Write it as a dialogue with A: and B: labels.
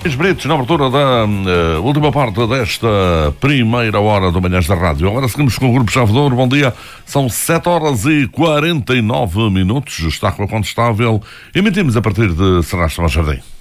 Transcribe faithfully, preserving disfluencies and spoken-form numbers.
A: Britos, na abertura da uh, última parte desta primeira hora do Manhãs da Rádio. Agora seguimos com o Grupo Chave de Ouro. Bom dia, são sete horas e quarenta e nove minutos. Está com a Conta Estável. Emitimos a partir de Serrastro ao Jardim.